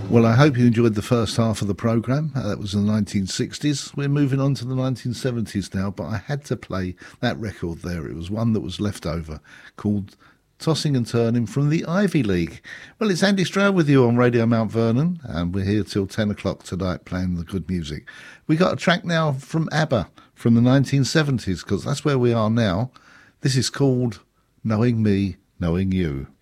Well, I hope you enjoyed the first half of the programme. That was the 1960s. We're moving on to the 1970s now, but I had to play that record there. It was one that was left over, called Tossing and Turning from the Ivy League. Well, it's Andy Stroud with you on Radio Mount Vernon, and we're here till 10 o'clock tonight playing the good music. We got a track now from ABBA from the 1970s, because that's where we are now. This is called Knowing Me, Knowing You.